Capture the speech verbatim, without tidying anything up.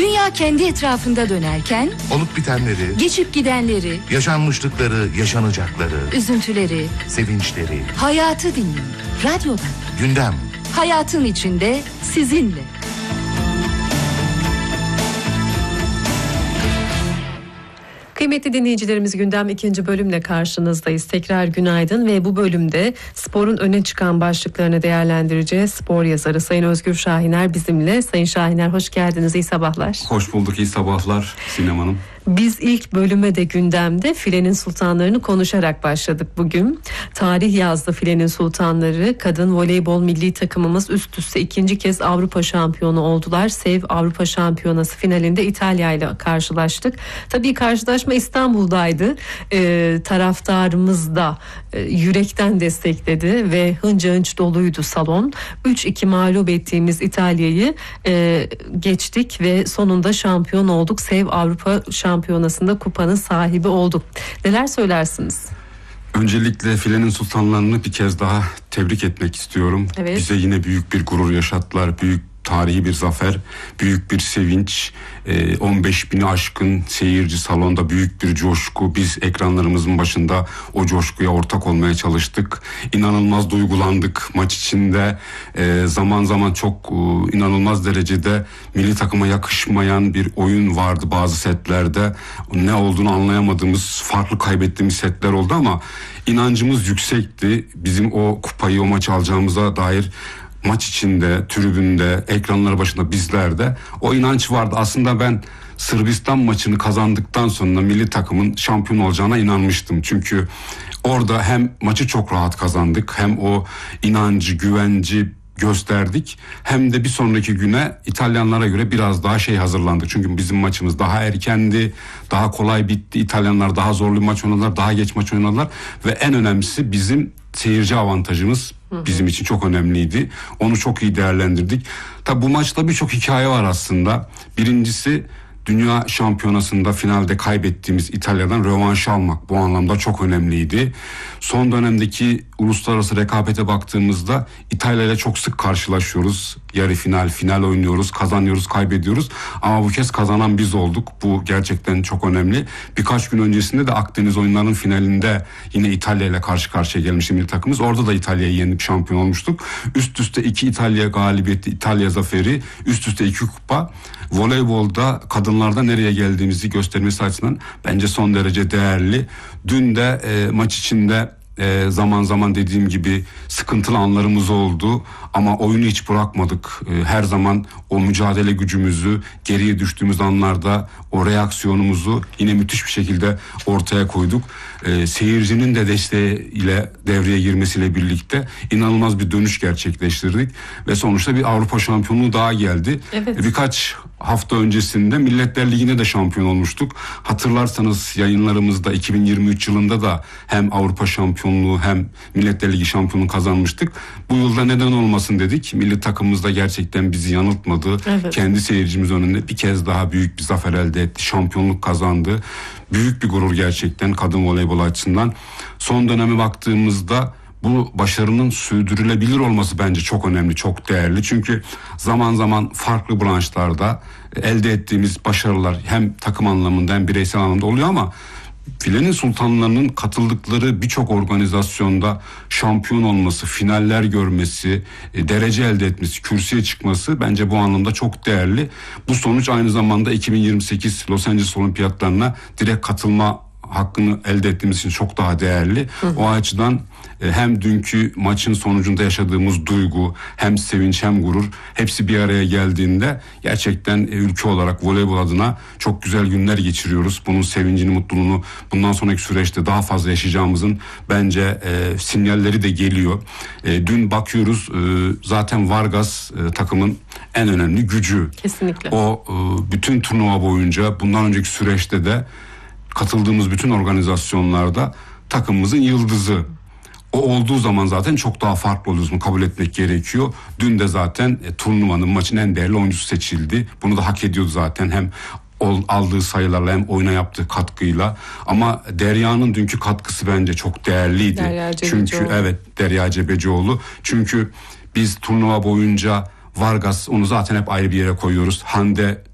Dünya kendi etrafında dönerken olup bitenleri, geçip gidenleri, yaşanmışlıkları, yaşanacakları, üzüntüleri, sevinçleri, hayatı dinleyin. Radyodan. Gündem. Hayatın içinde sizinle. Kıymetli dinleyicilerimiz, Gündem ikinci bölümle karşınızdayız. Tekrar günaydın ve bu bölümde sporun öne çıkan başlıklarını değerlendireceğiz. Spor yazarı Sayın Özgür Şahiner bizimle. Sayın Şahiner, hoş geldiniz, iyi sabahlar. Hoş bulduk, iyi sabahlar Sinem Hanım. Biz ilk bölüme de gündemde filenin sultanlarını konuşarak başladık bugün. Tarih yazdı filenin sultanları. Kadın voleybol milli takımımız üst üste ikinci kez Avrupa şampiyonu oldular. Sev Avrupa Şampiyonası finalinde İtalya ile karşılaştık. Tabii karşılaşma İstanbul'daydı. Ee, taraftarımız da e, yürekten destekledi ve hınca hınç doluydu salon. üç iki mağlup ettiğimiz İtalya'yı e, geçtik ve sonunda şampiyon olduk. Sev Avrupa Şampiyonası Şampiyonasında kupanın sahibi olduk. Neler söylersiniz? Öncelikle filenin sultanlarını bir kez daha tebrik etmek istiyorum. Evet. Bize yine büyük bir gurur yaşattılar. Büyük tarihi bir zafer, büyük bir sevinç, on beş bini aşkın seyirci salonda, büyük bir coşku. Biz ekranlarımızın başında o coşkuya ortak olmaya çalıştık. İnanılmaz duygulandık maç içinde. Zaman zaman çok inanılmaz derecede milli takıma yakışmayan bir oyun vardı bazı setlerde. Ne olduğunu anlayamadığımız, farklı kaybettiğimiz setler oldu ama inancımız yüksekti. Bizim o kupayı, o maçı alacağımıza dair maç içinde, tribünde, ekranlar başında bizlerde o inanç vardı. Aslında ben Sırbistan maçını kazandıktan sonra milli takımın şampiyon olacağına inanmıştım. Çünkü orada hem maçı çok rahat kazandık, hem o inancı, güvenci gösterdik, hem de bir sonraki güne İtalyanlara göre biraz daha şey hazırlandık. Çünkü bizim maçımız daha erkendi, daha kolay bitti. İtalyanlar daha zorlu maç oynadılar, daha geç maç oynadılar ve en önemlisi bizim seyirci avantajımız bizim için çok önemliydi. Onu çok iyi değerlendirdik. Tabi bu maçta birçok hikaye var aslında. Birincisi, Dünya Şampiyonası'nda finalde kaybettiğimiz İtalya'dan rövanş almak bu anlamda çok önemliydi. Son dönemdeki uluslararası rekabete baktığımızda İtalya ile çok sık karşılaşıyoruz. Yarı final, final oynuyoruz, kazanıyoruz, kaybediyoruz. Ama bu kez kazanan biz olduk. Bu gerçekten çok önemli. Birkaç gün öncesinde de Akdeniz oyunlarının finalinde yine İtalya ile karşı karşıya gelmişti milli takımımız. Orada da İtalya'yı yenip şampiyon olmuştuk. Üst üste iki İtalya galibiyeti, İtalya zaferi, üst üste iki kupa. Voleybolda kadınlarda nereye geldiğimizi göstermesi açısından bence son derece değerli. Dün de e, maç içinde e, zaman zaman dediğim gibi sıkıntılı anlarımız oldu ama oyunu hiç bırakmadık. E, her zaman o mücadele gücümüzü, geriye düştüğümüz anlarda o reaksiyonumuzu yine müthiş bir şekilde ortaya koyduk. E, seyircinin de desteğiyle devreye girmesiyle birlikte inanılmaz bir dönüş gerçekleştirdik ve sonuçta bir Avrupa şampiyonluğu daha geldi. Evet. E, birkaç hafta öncesinde Milletler Ligi'ne de şampiyon olmuştuk. Hatırlarsanız yayınlarımızda iki bin yirmi üç yılında da hem Avrupa şampiyonluğu hem Milletler Ligi şampiyonluğu kazanmıştık. Bu yılda neden olmasın dedik. Milli takımımız da gerçekten bizi yanıltmadı. Evet. Kendi seyircimiz önünde bir kez daha büyük bir zafer elde etti. Şampiyonluk kazandı. Büyük bir gurur gerçekten kadın voleybol açısından. Son döneme baktığımızda bu başarının sürdürülebilir olması bence çok önemli, çok değerli. Çünkü zaman zaman farklı branşlarda elde ettiğimiz başarılar hem takım anlamında hem bireysel anlamda oluyor ama filenin sultanlarının katıldıkları birçok organizasyonda şampiyon olması, finaller görmesi, derece elde etmesi, kürsüye çıkması bence bu anlamda çok değerli. Bu sonuç aynı zamanda iki bin yirmi sekiz Los Angeles Olimpiyatlarına direkt katılma hakkını elde ettiğimiz için çok daha değerli. Hı hı. O açıdan hem dünkü maçın sonucunda yaşadığımız duygu, hem sevinç hem gurur hepsi bir araya geldiğinde gerçekten ülke olarak voleybol adına çok güzel günler geçiriyoruz. Bunun sevincini, mutluluğunu bundan sonraki süreçte daha fazla yaşayacağımızın bence e, sinyalleri de geliyor. E, dün bakıyoruz e, zaten Vargas e, takımın en önemli gücü. Kesinlikle. O e, bütün turnuva boyunca bundan önceki süreçte de katıldığımız bütün organizasyonlarda takımımızın yıldızı. O olduğu zaman zaten çok daha farklı oluyoruz. Bunu kabul etmek gerekiyor. Dün de zaten e, turnuvanın, maçın en değerli oyuncusu seçildi. Bunu da hak ediyordu zaten. Hem aldığı sayılarla hem oyuna yaptığı katkıyla. Ama Derya'nın dünkü katkısı bence çok değerliydi. Derya Çünkü evet, Derya Cebecioğlu. Çünkü biz turnuva boyunca Vargas, onu zaten hep ayrı bir yere koyuyoruz. Hande